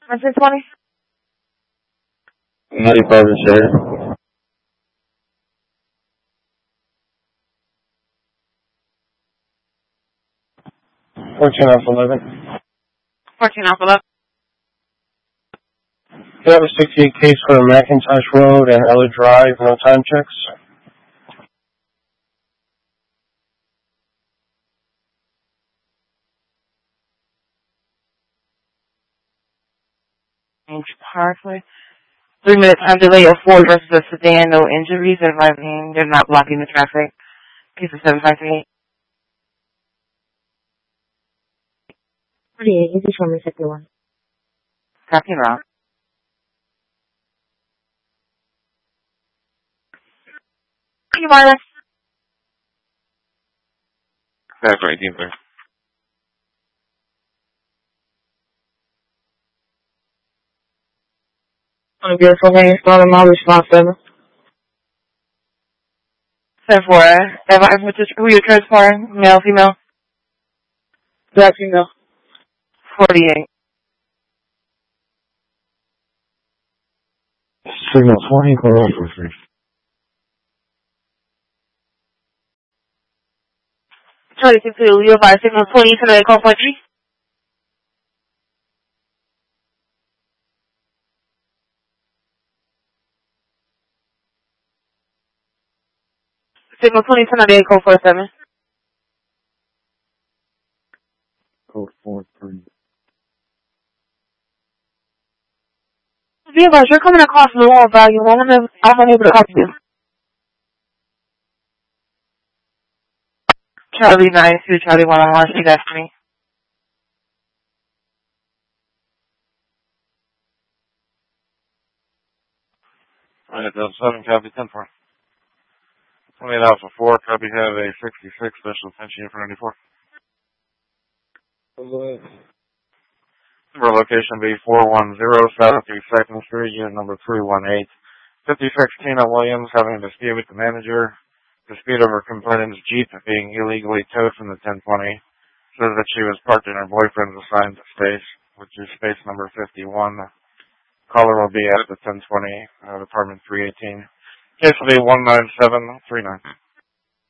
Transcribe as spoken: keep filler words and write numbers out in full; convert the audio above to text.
ten twenty? ninety-five and share. fourteen off eleven. fourteen off eleven. You have a sixty-eight case for McIntosh Road and Ella Drive, no time checks. Inch Parkway. Three minute time delay of Ford versus a sedan, no injuries, advising they're not blocking the traffic. Case of seven five three eight. forty-eight, easy for me, fifty-one. Copy route. Thank you, Marla. That's right, eighteen, sir. On a beautiful day, starting my response seven. Seven four. Advise which is who you're transporting, male, female. Black female. Forty-eight. Signal twenty, call out for three. Charlie six two, you advise signal twenty, tonight call for three. Signal twenty, tonight call for seven. Code four three. Be advised, you're coming across the wall value. I'm unable, I'm unable to help you. Charlie nine two, Charlie one on one, see that for me. Alright, that's seven, copy ten four. twenty-eight Alpha four, copy have a sixty-six, special attention for ninety-four. Number location be four one zero South second Street, unit number three one eight. fifty-six Tina Williams having a dispute with the manager. Dispute over complainant's Jeep being illegally towed from the ten twenty. Says that she was parked in her boyfriend's assigned space, which is space number fifty-one. Caller will be at the ten twenty, uh, apartment three eighteen. Case will be one nine seven three nine.